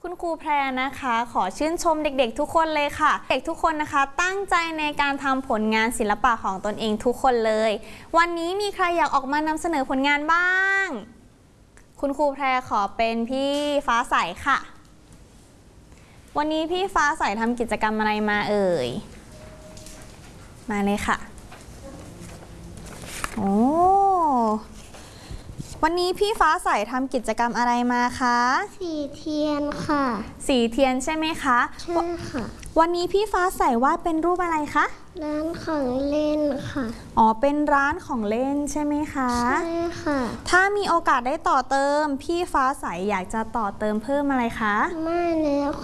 คุณครูแพรนะคะขอชื่นชมเด็กๆทุกคนเลยค่ะเด็กทุกคนนะคะตั้งใจในการทำผลงานศิลปะของตนเองทุกคนเลยวันนี้มีใครอยากออกมานำเสนอผลงานบ้างคุณครูแพรขอเป็นพี่ฟ้าใสค่ะวันนี้พี่ฟ้าใสทำกิจกรรมอะไรมาเอ่ยมาเลยค่ะโอ้วันนี้พี่ฟ้าใสทำกิจกรรมอะไรมาคะสีเทียนค่ะสีเทียนใช่ไหมคะใช่ค่ะวันนี้พี่ฟ้าใสวาดเป็นรูปอะไรคะร้านของเล่นค่ะอ๋อเป็นร้านของเล่นใช่ไหมคะใช่ค่ะถ้ามีโอกาสได้ต่อเติมพี่ฟ้าใสอยากจะต่อเติมเพิ่มอะไรคะไม่แล้ว